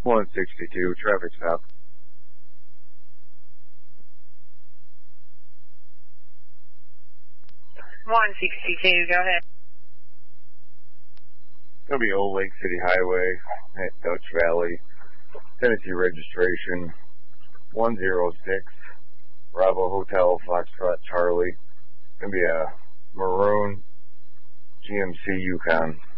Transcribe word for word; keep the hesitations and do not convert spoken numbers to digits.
one sixty-two, traffic stop. one sixty-two, go ahead. It'll be Old Lake City Highway at Dutch Valley, Tennessee registration one zero six, Bravo Hotel Foxtrot Charlie. It's going to be a maroon G M C Yukon.